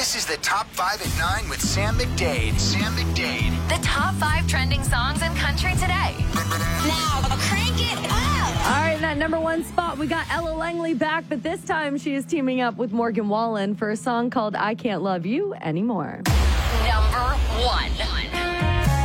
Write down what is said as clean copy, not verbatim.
This is the Top 5 at 9 with Sam McDade. Sam McDade. The top 5 trending songs in country today. Now, crank it up. All right, in that number 1 spot, we got Ella Langley back, but this time she is teaming up with Morgan Wallen for a song called I Can't Love You Anymore. Number 1.